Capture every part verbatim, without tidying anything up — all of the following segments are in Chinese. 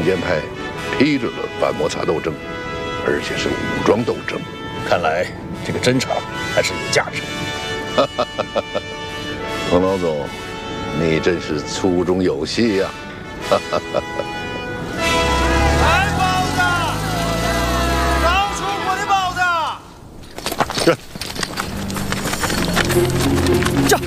坚派批准了反摩擦斗争，而且是武装斗争。 看来这个侦查还是有价值。 彭老总，你真是粗中有细呀！ 来包子，刚出锅的包子。 这， 这。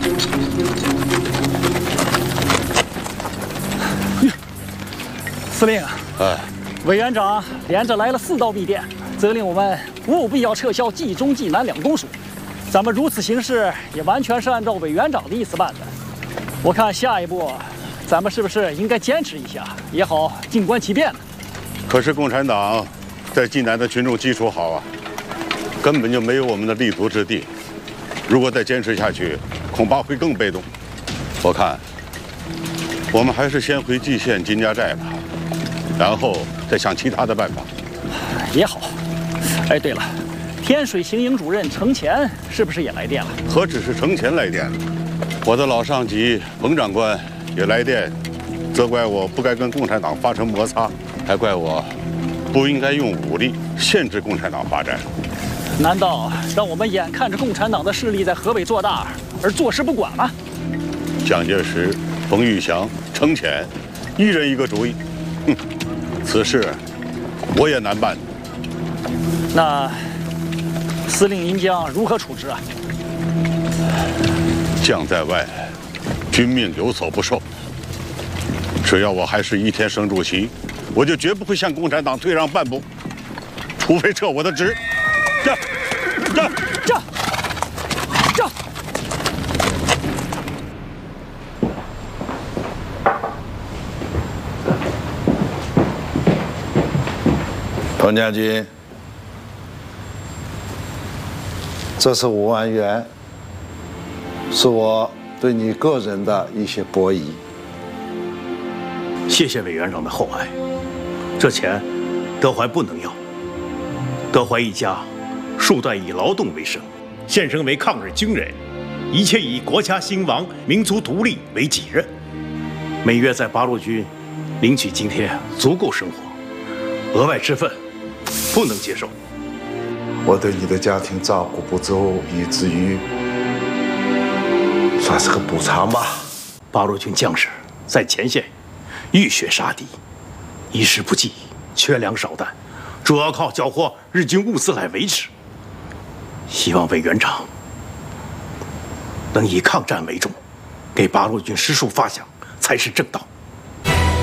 司令， 哎， 委员长连着来了四道密电，责令我们务必要撤销冀中、冀南两公署。咱们如此行事，也完全是按照委员长的意思办的。我看下一步，咱们是不是应该坚持一下，也好静观其变呢？ 可是共产党在冀南的群众基础好啊，根本就没有我们的立足之地。如果再坚持下去，恐怕会更被动。我看，我们还是先回蓟县金家寨吧，然后再想其他的办法。 也好。哎，对了，天水行营主任程潜是不是也来电了？ 何止是程潜来电了，我的老上级蒙长官也来电，责怪我不该跟共产党发生摩擦，还怪我不应该用武力限制共产党发展。 难道让我们眼看着共产党的势力在河北做大而坐视不管吗？ 蒋介石、冯玉祥、程潜，一人一个主意。哼，此事我也难办。 那司令您将如何处置啊？ 将在外，君命有所不受。只要我还是一天省主席，我就绝不会向共产党退让半步，除非撤我的职。这，这， 这，这。 彭将军，这是五万元，是我对你个人的一些薄谊。 谢谢委员长的厚爱，这钱德怀不能要。德怀一家数代以劳动为生，现身为抗日军人，一切以国家兴亡、民族独立为己任。每月在八路军领取津贴足够生活，额外之分不能接受。 我对你的家庭照顾不周，以至于算是个补偿吧。 八路军将士在前线浴血杀敌，衣食不济，缺粮少弹，主要靠缴获日军物资来维持。希望委员长能以抗战为重，给八路军实数发饷才是正道。